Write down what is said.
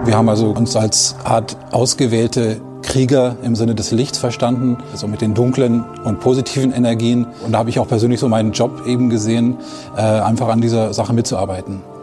Wir haben also uns als Art ausgewählte Krieger im Sinne des Lichts verstanden, also mit den dunklen und positiven Energien. Und da habe ich auch persönlich so meinen Job eben gesehen, einfach an dieser Sache mitzuarbeiten.